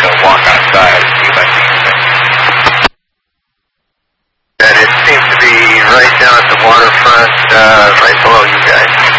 to walk outside and see if I see anything. And it seems to be right down at the waterfront, right below you guys.